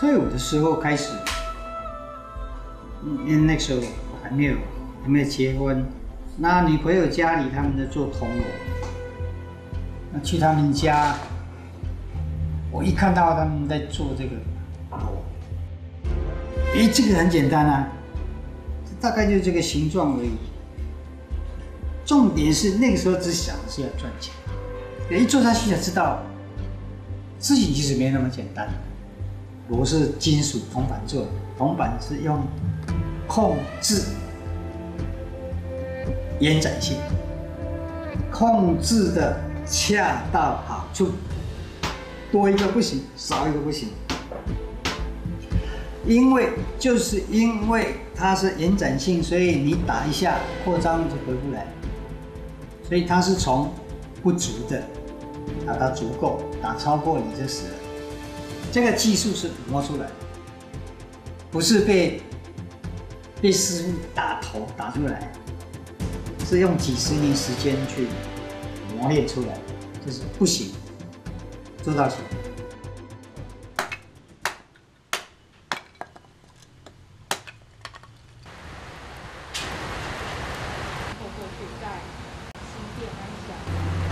退伍的时候开始，因为那个时候还没有结婚，那女朋友家里他们在做铜锣，那去他们家，我一看到他们在做这个锣，这个很简单啊，大概就这个形状而已。重点是那个时候只想的是要赚钱，一做下去才知道，事情其实没那么简单。锣是金属铜板做的，铜板是用控制延展性，控制的恰到好处，多一个不行，少一个不行。就是因为它是延展性，所以你打一下扩张就回不来，所以它是从不足的打到足够，打超过你就死了。这个技术是磨出来的，不是被师傅打头打出来，是用几十年时间去磨练出来的，就是不行，做到行。